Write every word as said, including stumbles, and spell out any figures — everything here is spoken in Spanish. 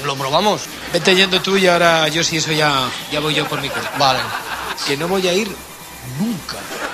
lo probamos. Vete yendo tú y ahora yo si eso ya, ya voy yo por mi cuenta. Vale. Que no voy a ir nunca.